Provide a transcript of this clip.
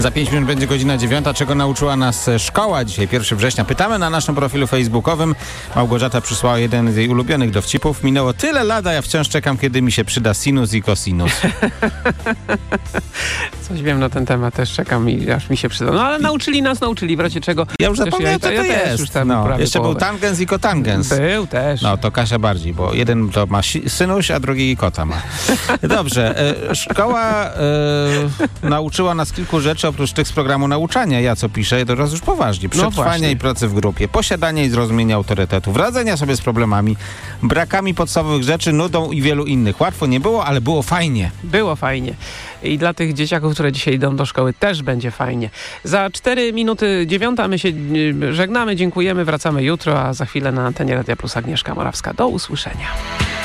Za 5 minut będzie godzina 9. Czego nauczyła nas szkoła dzisiaj, 1 września? Pytamy na naszym profilu facebookowym. Małgorzata przysłała jeden z jej ulubionych dowcipów. Minęło tyle lat, a ja wciąż czekam, kiedy mi się przyda sinus i kosinus. Coś wiem na ten temat, też czekam i aż mi się przyda. No ale nauczyli w razie czego. Ja już zapomniałem, co to jest. Już tam jeszcze połowę. był tangens i kotangens. Był też. No to Kasia bardziej, bo jeden to ma synuś, a drugi kota ma. Dobrze. Szkoła nauczyła nas kilku rzeczy, oprócz tych z programu nauczania. Ja co piszę, to teraz już poważnie. Przetrwania i pracy w grupie, posiadania i zrozumienia autorytetów, radzenia sobie z problemami, brakami podstawowych rzeczy, nudą i wielu innych. Łatwo nie było, ale było fajnie. Było fajnie. I dla tych dzieciaków, które dzisiaj idą do szkoły, też będzie fajnie. Za 4 minuty 9 my się żegnamy, dziękujemy, wracamy jutro, a za chwilę na antenie Radia Plus Agnieszka Morawska. Do usłyszenia.